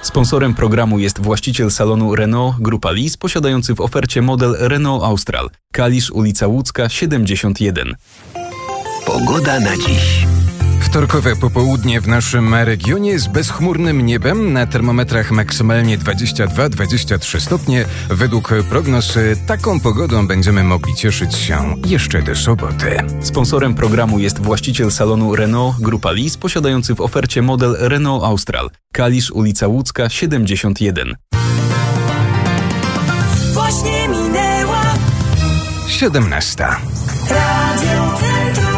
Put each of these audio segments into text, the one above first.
Sponsorem programu jest właściciel salonu Renault Grupa Lis, posiadający w ofercie model Renault Austral. Kalisz, ulica Łódzka, 71. Pogoda na dziś. Wtorkowe popołudnie w naszym regionie z bezchmurnym niebem, na termometrach maksymalnie 22-23 stopnie. Według prognoz taką pogodą będziemy mogli cieszyć się jeszcze do soboty. Sponsorem programu jest właściciel salonu Renault Grupa Lis, posiadający w ofercie model Renault Austral. Kalisz, ulica Łódzka, 71. Właśnie minęła 17. Radio Centrum.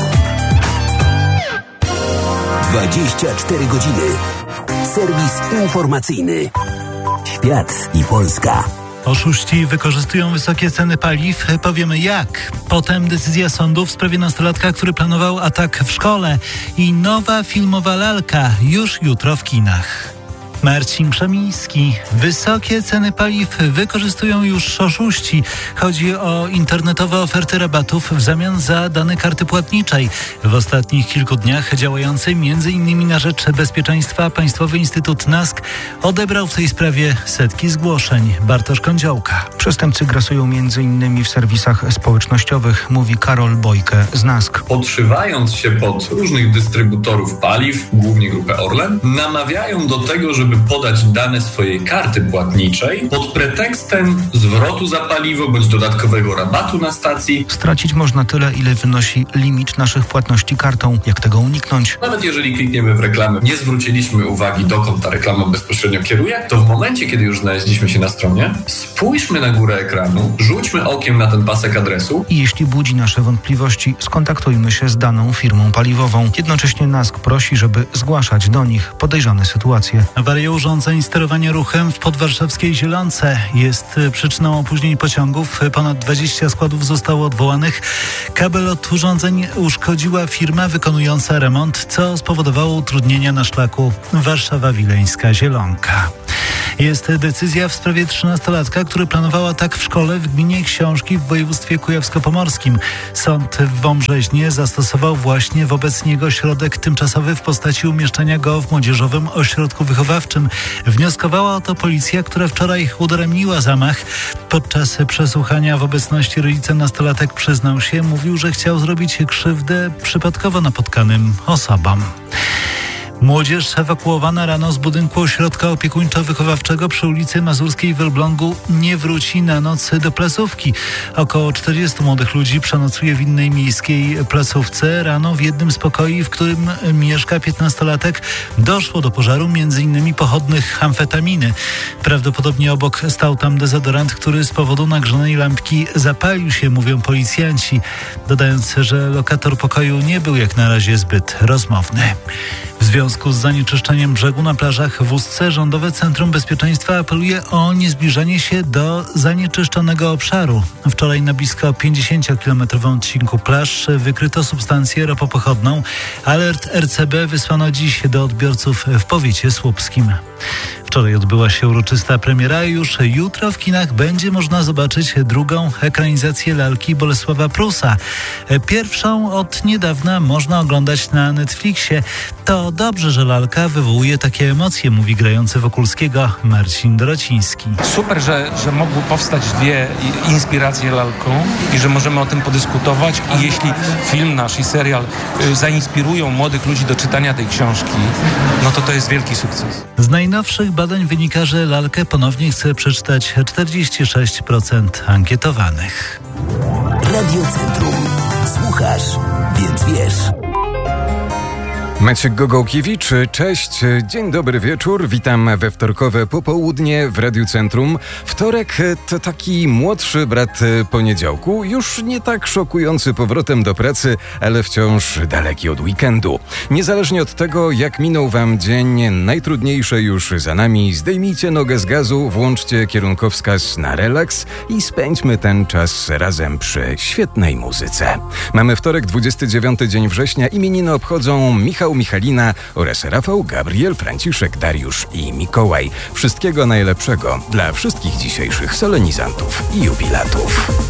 24 godziny. Serwis informacyjny. Świat i Polska. Oszuści wykorzystują wysokie ceny paliw. Powiemy jak. Potem decyzja sądu w sprawie nastolatka, który planował atak w szkole. I nowa filmowa lalka już jutro w kinach. Marcin Krzemiński. Wysokie ceny paliw wykorzystują już oszuści. Chodzi o internetowe oferty rabatów w zamian za dane karty płatniczej. W ostatnich kilku dniach działający m.in. na rzecz bezpieczeństwa Państwowy Instytut NASK odebrał w tej sprawie setki zgłoszeń. Bartosz Kądziołka. Przestępcy grasują m.in. w serwisach społecznościowych, mówi Karol Bojke z NASK. Podszywając się pod różnych dystrybutorów paliw, głównie grupę Orlen, namawiają do tego, żeby podać dane swojej karty płatniczej pod pretekstem zwrotu za paliwo bądź dodatkowego rabatu na stacji. Stracić można tyle, ile wynosi limit naszych płatności kartą. Jak tego uniknąć? Nawet jeżeli klikniemy w reklamę, nie zwróciliśmy uwagi, dokąd ta reklama bezpośrednio kieruje, to w momencie, kiedy już znaleźliśmy się na stronie, spójrzmy na górę ekranu, rzućmy okiem na ten pasek adresu. I jeśli budzi nasze wątpliwości, skontaktujmy się z daną firmą paliwową. Jednocześnie NASK prosi, żeby zgłaszać do nich podejrzane sytuacje. Awaria urządzeń sterowania ruchem w podwarszawskiej Zielonce jest przyczyną opóźnień pociągów. Ponad 20 składów zostało odwołanych. Kabel od urządzeń uszkodziła firma wykonująca remont, co spowodowało utrudnienia na szlaku Warszawa-Wileńska-Zielonka. Jest decyzja w sprawie 13-latka, który planował atak w szkole w gminie Książki w województwie kujawsko-pomorskim. Sąd w Wąbrzeźnie zastosował właśnie wobec niego środek tymczasowy w postaci umieszczenia go w młodzieżowym ośrodku wychowawczym. Wnioskowała o to policja, która wczoraj udaremniła zamach. Podczas przesłuchania w obecności rodzica nastolatek przyznał się, mówił, że chciał zrobić krzywdę przypadkowo napotkanym osobom. Młodzież ewakuowana rano z budynku ośrodka opiekuńczo-wychowawczego przy ulicy Mazurskiej w Elblągu nie wróci na noc do placówki. Około 40 młodych ludzi przenocuje w innej miejskiej placówce. Rano w jednym z pokoi, w którym mieszka 15-latek, doszło do pożaru m.in. pochodnych amfetaminy. Prawdopodobnie obok stał tam dezodorant, który z powodu nagrzanej lampki zapalił się, mówią policjanci, dodając, że lokator pokoju nie był jak na razie zbyt rozmowny. W związku z zanieczyszczeniem brzegu na plażach w Ustce Rządowe Centrum Bezpieczeństwa apeluje o niezbliżanie się do zanieczyszczonego obszaru. Wczoraj na blisko 50-kilometrowym odcinku plaż wykryto substancję ropopochodną. Alert RCB wysłano dziś do odbiorców w powiecie słupskim. Wczoraj odbyła się uroczysta premiera i już jutro w kinach będzie można zobaczyć drugą ekranizację lalki Bolesława Prusa. Pierwszą od niedawna można oglądać na Netflixie. To dobrze, że lalka wywołuje takie emocje, mówi grający Wokulskiego Marcin Dorociński. Super, że mogły powstać dwie inspiracje lalką i że możemy o tym podyskutować. I jeśli film nasz i serial zainspirują młodych ludzi do czytania tej książki, no to jest wielki sukces. Z najnowszych badań wynika, że lalkę ponownie chce przeczytać 46% ankietowanych. Radio Centrum. Słuchasz, więc wiesz. Maciek Gogołkiewicz, cześć, dzień dobry wieczór, witam we wtorkowe popołudnie w Radiu Centrum. Wtorek to taki młodszy brat poniedziałku, już nie tak szokujący powrotem do pracy, ale wciąż daleki od weekendu. Niezależnie od tego, jak minął wam dzień, najtrudniejsze już za nami, zdejmijcie nogę z gazu, włączcie kierunkowskaz na relaks i spędźmy ten czas razem przy świetnej muzyce. Mamy wtorek, 29 dzień września, imieniny obchodzą Michał, Michalina oraz Rafał, Gabriel, Franciszek, Dariusz i Mikołaj. Wszystkiego najlepszego dla wszystkich dzisiejszych solenizantów i jubilatów.